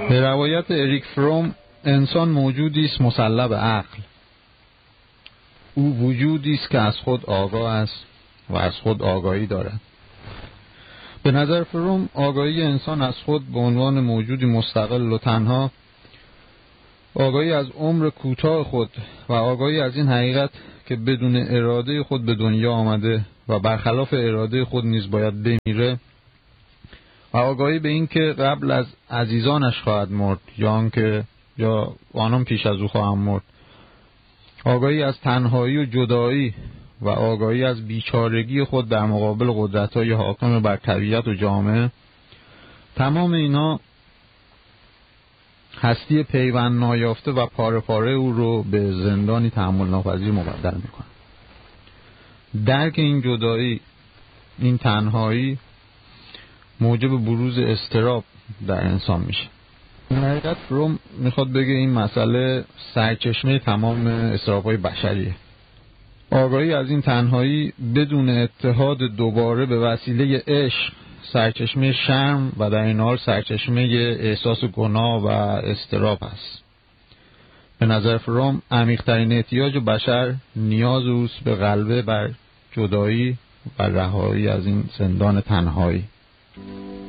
به روایت اریک فروم انسان موجودی است مسلح به عقل. او وجودی است که از خود آگاه است و از خود آگاهی دارد. به نظر فروم آگاهی انسان از خود به عنوان موجودی مستقل و تنها، آگاهی از عمر کوتاه خود و آگاهی از این حقیقت که بدون اراده خود به دنیا آمده و برخلاف اراده خود نیز باید بمیره، و آگاهی به این که قبل از عزیزانش خواهد مرد یا آنان پیش از او خواهند مرد، آگاهی از تنهایی و جدایی و آگاهی از بیچارگی خود در مقابل قدرت‌های حاکم بر طبیعت و جامعه، تمام اینا هستی پیوند نایافته و پاره پاره او رو به زندانی تحمل ناپذیر مبدل میکنه. درک این جدایی، این تنهایی موجب بروز اضطراب در انسان میشه. در حقیقت فروم میخواد بگه این مسئله سرچشمه تمام اضطراب‌های بشریه. آگاهی از این تنهایی بدون اتحاد دوباره به وسیله عشق سرچشمه شرم و در این حال سرچشمه احساس گناه و اضطراب است. به نظر فروم عمیق‌ترین احتیاج بشر نیاز اوست به غلبه بر جدایی و رهایی از این زندان تنهایی.